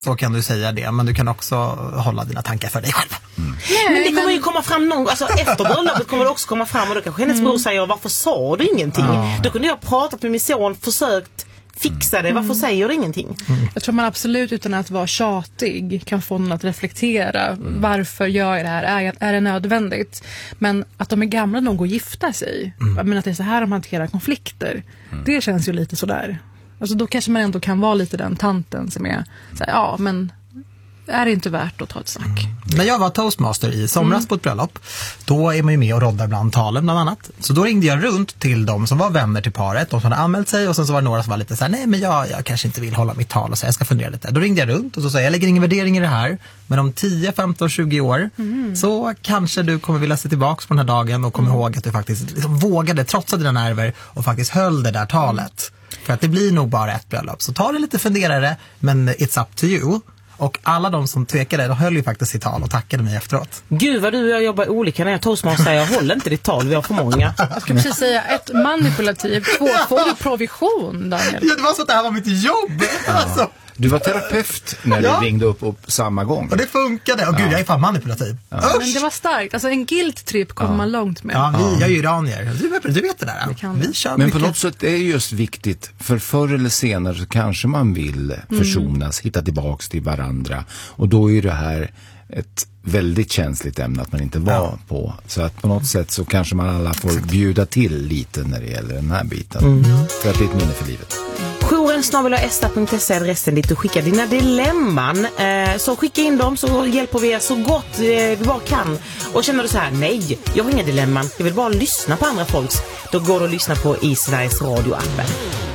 så kan du säga det, men du kan också hålla dina tankar för dig själv. Men det kommer ju komma fram någon, alltså efter bröllopet kommer det också komma fram, och då kanske hennes bror säger, varför sa du ingenting? Då kunde jag pratat med min son, försökt fixa det, varför säger du ingenting? Jag tror man absolut, utan att vara tjatig, kan få någon att reflektera. Varför gör jag det här? Är det nödvändigt? Men att de är gamla nog går gifta sig, men att det är så här de hanterar konflikter, det känns ju lite sådär. Alltså då kanske man ändå kan vara lite den tanten som är så här, ja, men är det inte värt att ta ett snack? När jag var toastmaster i somras på ett bröllop, då är man ju med och roddar bland talen bland annat. Så då ringde jag runt till de som var vänner till paret, de som hade anmält sig, och sen så var det några som var lite så här, nej men jag kanske inte vill hålla mitt tal och så jag ska fundera lite. Då ringde jag runt och så sa jag lägger ingen värdering i det här, men om 10, 15, 20 år så kanske du kommer vilja se tillbaka på den här dagen och komma ihåg att du faktiskt liksom vågade trotsa dina nerver och faktiskt höll det där talet. För att det blir nog bara ett bröllop. Så ta det lite funderare, men it's up to you. Och alla de som tvekade, de höll ju faktiskt sitt tal och tackade mig efteråt. Gud vad du och jag jobbar olika när jag toastmaster. Jag håller inte ditt tal, vi har för många. Jag ska precis säga, 1 manipulativ, 2 får du provision, Daniel. Ja, det var så att det här var mitt jobb. Alltså. Du var terapeut när du ringde upp samma gång. Och det funkade. Och gud, jag är fan manipulativ. Men det var starkt. Alltså en guilt-trip kommer man långt med. Ja, jag är ju iranier. Du vet det där. Vi kör men mycket. på något sätt är det just viktigt, för förr eller senare så kanske man vill försonas, hitta tillbaks till varandra. Och då är det här ett väldigt känsligt ämne att man inte var på. Så att på något sätt så kanske man alla får bjuda till lite när det gäller den här biten. För att det är ett minne för livet. Jouren@esta.se är adressen dit du skickar dina dilemman. Så skicka in dem så hjälper vi er så gott vi bara kan. Och känner du så här, nej, jag har inga dilemman, jag vill bara lyssna på andra folks, då går du att lyssna på i Sveriges Radio-appen.